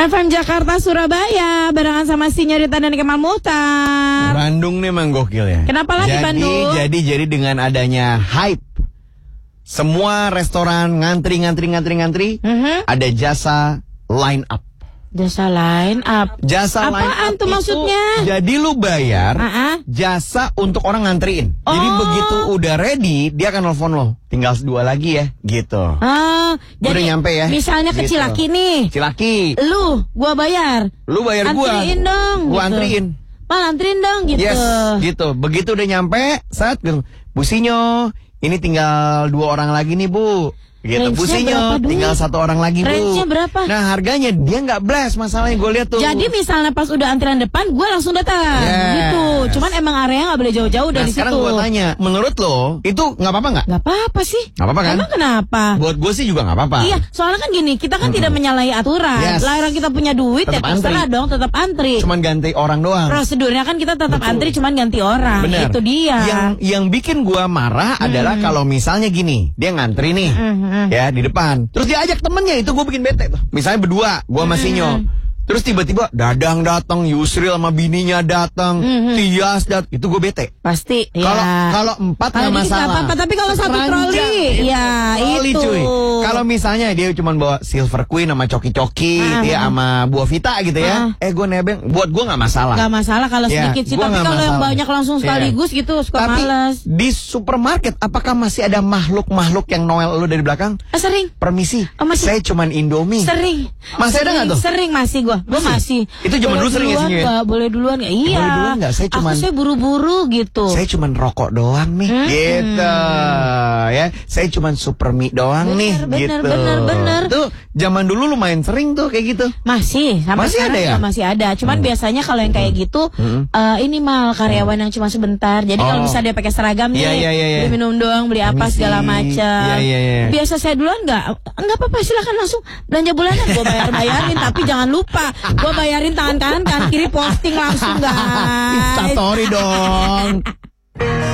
FM Jakarta Surabaya barengan sama Sinyorita dan Kemal Muhtar. Bandung nih emang gokil ya. Kenapa lagi Bandung? Jadi dengan adanya hype, semua restoran ngantri, ada jasa line up. Jasa line up. Jasa apaan line up tuh maksudnya? Jadi lu bayar jasa untuk orang ngantriin. Jadi begitu udah ready, dia akan nelfon lo. Tinggal 2 lagi ya, gitu. Jadi udah nyampe ya. Misalnya ke gitu. Cilaki nih. Cilaki. Gua bayar. Lu bayar gua. Antriin dong. Gua gitu. antriin. Antriin dong gitu. Yes, gitu. Begitu udah nyampe, saat gitu. Bu Sinyo, ini tinggal 2 orang lagi nih, Bu. Gitu, Bu Sinyo, tinggal 1 orang lagi, Bu. Range-nya berapa? Nah, harganya dia nggak blast, masalahnya gue lihat tuh. Jadi misalnya pas udah antrian depan, gue langsung datang. Gitu. Cuman emang area nggak boleh jauh-jauh dari situ. Sekarang gue tanya, menurut lo itu nggak apa-apa nggak? Nggak apa-apa sih. Nggak apa-apa kan? Emang kenapa? Buat gue sih juga nggak apa-apa. Iya, soalnya kan gini, kita kan tidak menyalahi aturan. Yes. Larang kita punya duit tetap ya terserah dong, tetap antri. Cuman ganti orang doang. Prosedurnya kan kita tetap antri, cuman ganti orang. Bener. Itu dia. Yang bikin gue marah adalah kalau misalnya gini, dia ngantri nih, ya di depan. Terus dia ajak temennya, itu gue bikin bete tuh. Misalnya berdua, gue sama Sinyo. Terus tiba-tiba Dadang datang, Yusril sama bininya datang, Tias datang, itu gue bete. Pasti. Kalau 4 nggak masalah. Apa, tapi kalau satu troli, ya itu. Cuy. Kalau misalnya dia cuma bawa Silver Queen sama Coki-Coki, dia sama Buah Vita gitu ya. Gue nebeng, buat gue nggak masalah. Nggak masalah kalau sedikit sih. Tapi kalau yang banyak langsung sekaligus gitu, suka males. Di supermarket, apakah masih ada makhluk-makhluk yang Noel lu dari belakang? Sering. Permisi, saya cuman Indomie. Sering. Masih ada nggak tuh? Sering masih gue masih. Itu zaman dulu sering ya Sinyo ya? Boleh duluan nggak? Iya. Boleh duluan nggak? Saya buru-buru gitu. Saya cuman rokok doang nih, gitu ya. Saya cuman super mie doang nih, gitu. Bener. Tuh zaman dulu lumayan sering tuh kayak gitu. Masih ada ya? Masih ada. Cuman biasanya kalau yang kayak gitu, ini mal karyawan yang cuma sebentar. Jadi kalau misalnya dia pakai seragam nih, beli minum doang, beli apa segala macam. Biasa saya duluan nggak apa-apa, silakan langsung belanja bulanan, gue bayarin, tapi jangan lupa. Gue bayarin tangan kanan, tangan kiri posting langsung guys. Instastory dong.